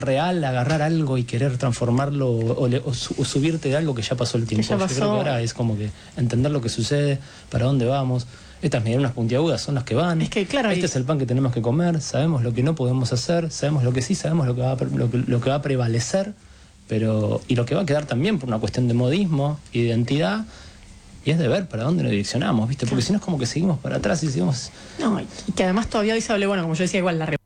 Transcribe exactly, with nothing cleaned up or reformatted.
real agarrar algo y querer transformarlo o, le, o, su, o subirte de algo que ya pasó el tiempo. Ya pasó. Yo creo que ahora es como que entender lo que sucede, para dónde vamos. Estas medialunas puntiagudas son las que van. Es que, claro, este y... es el pan que tenemos que comer, sabemos lo que no podemos hacer, sabemos lo que sí, sabemos lo que va a, lo que, lo que va a prevalecer, pero y lo que va a quedar también por una cuestión de modismo, identidad, y es de ver para dónde nos direccionamos, ¿viste? Porque si no es como que seguimos para atrás y seguimos... No, y que además todavía hoy se habla, bueno, como yo decía, igual la